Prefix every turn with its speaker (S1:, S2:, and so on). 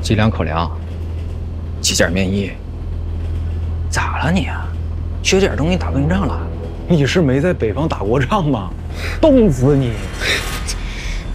S1: 几两口粮，几件棉衣。咋了你啊？学点东西打败仗了？
S2: 你是没在北方打过仗吗？冻死你！